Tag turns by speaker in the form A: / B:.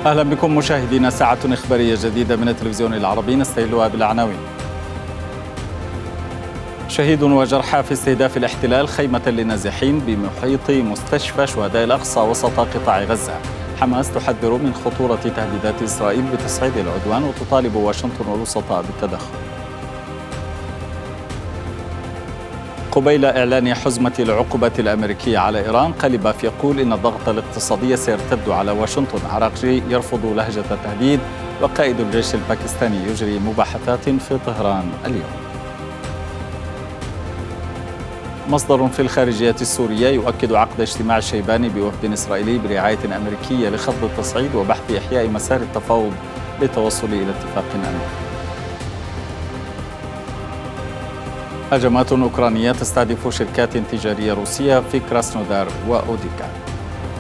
A: أهلا بكم مشاهدينا. ساعة إخبارية جديدة من التلفزيون العربي نستهلها بالعناوين. شهيد وجرحى في استهداف الاحتلال خيمة للنازحين بمحيط مستشفى شهداء الأقصى وسط قطاع غزة. حماس تحذر من خطورة تهديدات إسرائيل بتصعيد العدوان وتطالب واشنطن والوسطاء بالتدخل. قبيل إعلان حزمة العقوبات الأمريكية على إيران، قليباف يقول إن الضغط الاقتصادي سيرتد على واشنطن. عراقجي يرفض لهجة التهديد، وقائد الجيش الباكستاني يجري مباحثات في طهران اليوم. مصدر في الخارجية السورية يؤكد عقد اجتماع الشيباني بوفد إسرائيلي برعاية أمريكية لخفض التصعيد وبحث إحياء مسار التفاوض للتوصل إلى اتفاق أمني. هجمات أوكرانية تستهدف شركات تجارية روسية في كراسنودار وأوديكا.